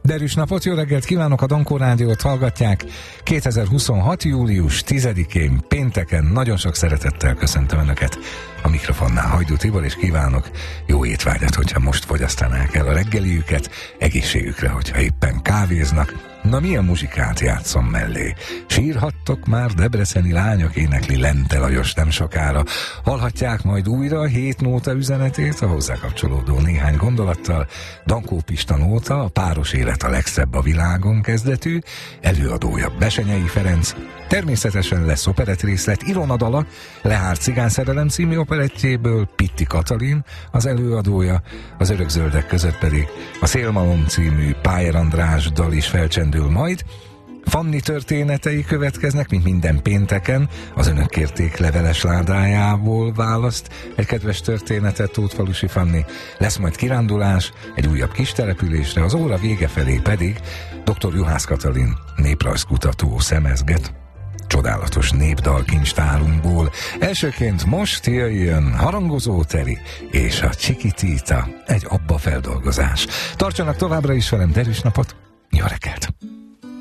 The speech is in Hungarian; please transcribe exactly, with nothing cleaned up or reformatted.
Derűs napot, jó reggelt kívánok, a Dankó Rádiót hallgatják. kétezer-huszonhat. július tizedikén, pénteken nagyon sok szeretettel köszöntöm Önöket a mikrofonnál, Hajdú Tibor, és kívánok jó étvágyat, hogyha most fogyasztanák el a reggeliüket, egészségükre, hogyha éppen kávéznak. Na, milyen muzsikát játszom mellé? Sírhattok már, debreceni lányok, énekli Lente Lajos nem sokára. Hallhatják majd újra a hét nóta üzenetét, a hozzá kapcsolódó néhány gondolattal. Dankó Pista nóta, a páros élet a legszebb a világon kezdetű, előadója Besenyei Ferenc. Természetesen lesz operettrészlet, Ilona dala, Lehár cigányszerelem című operettjéből, Pitti Katalin az előadója, az Örökzöldek között pedig a Szélmalom című Pájer András dal is felcsendül majd. Fanni történetei következnek, mint minden pénteken, az Önök kérték leveles ládájából választ egy kedves történetet Tótfalusi Fanni. Lesz majd kirándulás egy újabb kis településre, az óra vége felé pedig dr. Juhász Katalin néprajzkutató szemezget csodálatos népdalkincstárunkból. Elsőként most jöjjön Harangozó Teri és a Chiquitita, egy abba feldolgozás. Tartsanak továbbra is velem, derűs napot, jó reggelt!